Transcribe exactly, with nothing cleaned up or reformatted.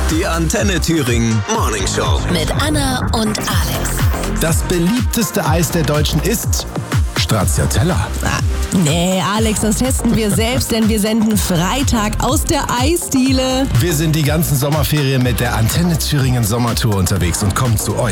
Die Antenne Thüringen Morning Show. Mit Anna und Alex. Das beliebteste Eis der Deutschen ist Stracciatella. Ah, nee, Alex, das testen wir selbst, denn wir senden Freitag aus der Eisdiele. Wir sind die ganzen Sommerferien mit der Antenne Thüringen Sommertour unterwegs und kommen zu euch.